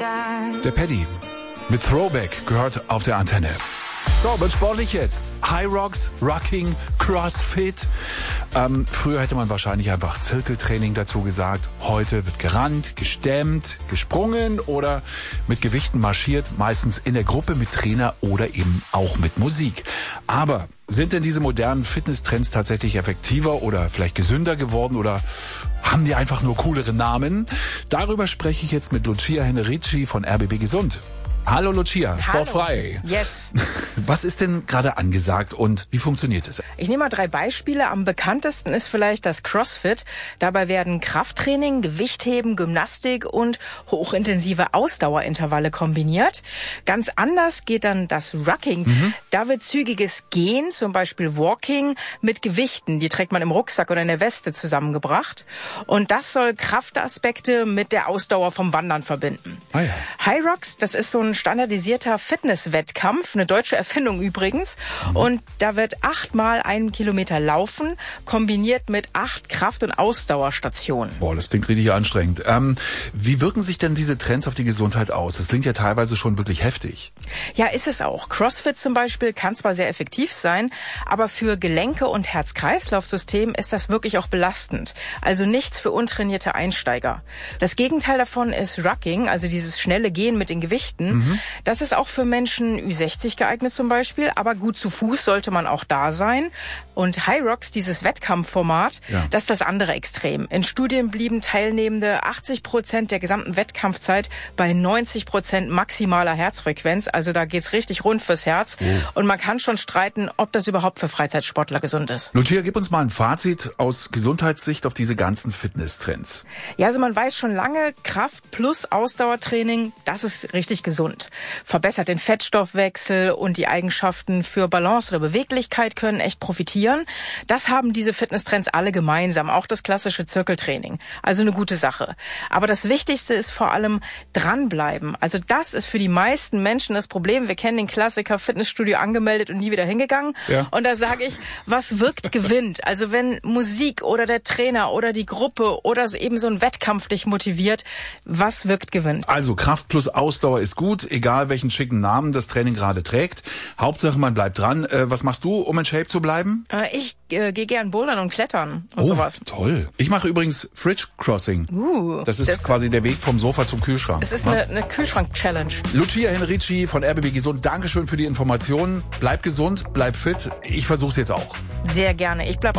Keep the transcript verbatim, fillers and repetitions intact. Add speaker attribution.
Speaker 1: Der Paddy mit Throwback gehört auf der Antenne. So, wird sportlich jetzt. High Rocks, Rocking, Crossfit. Ähm, früher hätte man wahrscheinlich einfach Zirkeltraining dazu gesagt. Heute wird gerannt, gestemmt, gesprungen oder mit Gewichten marschiert. Meistens in der Gruppe mit Trainer oder eben auch mit Musik. Aber sind denn diese modernen Fitnesstrends tatsächlich effektiver oder vielleicht gesünder geworden oder haben die einfach nur coolere Namen? Darüber spreche ich jetzt mit Lucia Henrici von R B B Gesund. Hallo Lucia, sportfrei.
Speaker 2: Yes.
Speaker 1: Was ist denn gerade angesagt und wie funktioniert es?
Speaker 2: Ich nehme mal drei Beispiele. Am bekanntesten ist vielleicht das CrossFit. Dabei werden Krafttraining, Gewichtheben, Gymnastik und hochintensive Ausdauerintervalle kombiniert. Ganz anders geht dann das Rucking. Mhm. Da wird zügiges Gehen, zum Beispiel Walking, mit Gewichten. Die trägt man im Rucksack oder in der Weste zusammengebracht. Und das soll Kraftaspekte mit der Ausdauer vom Wandern verbinden.
Speaker 1: Ah ja.
Speaker 2: High Rocks, das ist so ein standardisierter Fitnesswettkampf, eine deutsche Erfindung übrigens. Mhm. Und da wird achtmal einen Kilometer laufen, kombiniert mit acht Kraft- und Ausdauerstationen.
Speaker 1: Boah, das klingt richtig anstrengend. Ähm, wie wirken sich denn diese Trends auf die Gesundheit aus? Das klingt ja teilweise schon wirklich heftig.
Speaker 2: Ja, ist es auch. CrossFit zum Beispiel kann zwar sehr effektiv sein, aber für Gelenke und Herz-Kreislauf-System ist das wirklich auch belastend. Also nichts für untrainierte Einsteiger. Das Gegenteil davon ist Rucking, also dieses schnelle Gehen mit den Gewichten. Mhm. Das ist auch für Menschen Ü sechzig geeignet zum Beispiel, aber gut zu Fuß sollte man auch da sein. Und High Rocks, dieses Wettkampfformat, ja. Das ist das andere Extrem. In Studien blieben Teilnehmende achtzig Prozent der gesamten Wettkampfzeit bei neunzig Prozent maximaler Herzfrequenz. Also da geht's richtig rund fürs Herz. Oh. Und man kann schon streiten, ob das überhaupt für Freizeitsportler gesund ist.
Speaker 1: Lucia, gib uns mal ein Fazit aus Gesundheitssicht auf diese ganzen Fitnesstrends.
Speaker 2: Ja, also man weiß schon lange, Kraft plus Ausdauertraining, das ist richtig gesund. Verbessert den Fettstoffwechsel und die Eigenschaften für Balance oder Beweglichkeit können echt profitieren. Das haben diese Fitnesstrends alle gemeinsam, auch das klassische Zirkeltraining. Also eine gute Sache. Aber das Wichtigste ist vor allem dranbleiben. Also das ist für die meisten Menschen das Problem. Wir kennen den Klassiker Fitnessstudio angemeldet und nie wieder hingegangen. Ja. Und da sage ich, was wirkt, gewinnt. Also wenn Musik oder der Trainer oder die Gruppe oder so eben so ein Wettkampf dich motiviert, was wirkt, gewinnt.
Speaker 1: Also Kraft plus Ausdauer ist gut, egal welchen schicken Namen das Training gerade trägt. Hauptsache, man bleibt dran. Äh, was machst du, um in Shape zu bleiben?
Speaker 2: Äh, ich äh, gehe gern bouldern und klettern und
Speaker 1: oh,
Speaker 2: sowas.
Speaker 1: Toll. Ich mache übrigens Fridge Crossing.
Speaker 2: Uh,
Speaker 1: das ist das quasi der Weg vom Sofa zum Kühlschrank.
Speaker 2: Es ist eine, eine Kühlschrank-Challenge.
Speaker 1: Lucia Henrici von R B B Gesund, Dankeschön für die Informationen. Bleib gesund, bleib fit. Ich versuch's jetzt auch.
Speaker 2: Sehr gerne. Ich bleib